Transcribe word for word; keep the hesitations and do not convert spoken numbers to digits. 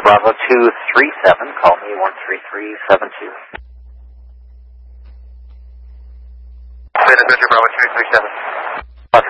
Bravo two three seven, call me one three three seven two. San Adventure Bravo two three seven.